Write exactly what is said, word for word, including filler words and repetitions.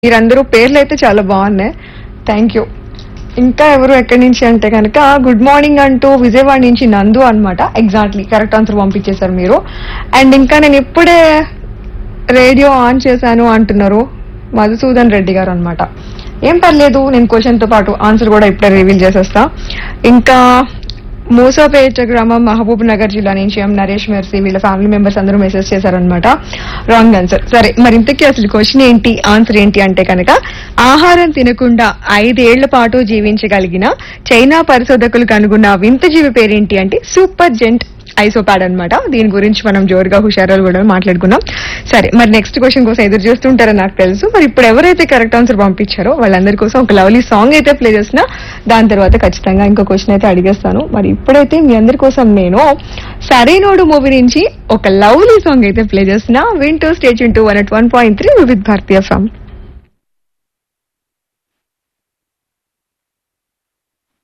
మీరందరూ పేర్లు అయితే చాలా బాగున్నాయి. Thank you. ఇంకా ఎవరు ఎక్కడి నుంచి అంటే కనుక గుడ్ మార్నింగ్ అంటూ విజయవాడ నుంచి నందు అన్నమాట. ఎగ్జాక్ట్లీ కరెక్ట్ ఆన్సర్ పంపించేశారు మీరు. అండ్ ఇంకా నేను ఇప్పుడే రేడియో ఆన్ చేశాను అంటున్నారు మధుసూదన్ రెడ్డి గారు అన్నమాట. ఏం పర్లేదు, నేను క్వశ్చన్ తో పాటు ఆన్సర్ కూడా ఇప్పుడే రివీల్ చేసేస్తా. ఇంకా మూసాపేట గ్రామం మహబూబ్ నగర్ జిల్లా నుంచి ఎం నరేష్ మెర్సీ వీళ్ళ ఫ్యామిలీ మెంబర్స్ అందరూ మెసేజ్ చేశారనమాట. Wrong answer. సరే, మరి ఇంతకీ అసలు క్వశ్చన్ ఏంటి, ఆన్సర్ ఏంటి అంటే కనుక ఆహారం తినకుండా ఐదేళ్ల పాటు జీవించగలిగిన చైనా పరిశోధకులు కనుగొన్న వింత జీవి పేరేంటి అంటే సూపర్ జెంట్ ఐసోపాడ్ అనమాట. దీని గురించి మనం జోరుగా హుషారాలు కూడా మాట్లాడుకున్నాం. సరే, మరి నెక్స్ట్ క్వశ్చన్ కోసం ఎదురు చూస్తుంటారో నాకు తెలుసు. మరి ఇప్పుడు ఎవరైతే కరెక్ట్ ఆన్సర్ పంపించారో వాళ్ళందరి కోసం ఒక లవ్లీ సాంగ్ అయితే ప్లే చేస్తున్నా. దాని తర్వాత ఖచ్చితంగా ఇంకో క్వశ్చన్ అయితే అడిగేస్తాను. మరి ఇప్పుడైతే మీ అందరి కోసం నేను సరైనోడు మూవీ నుంచి ఒక లవ్లీ సాంగ్ అయితే ప్లే చేస్తున్నా. వింటూ stage into one at one point three with Bharatiya from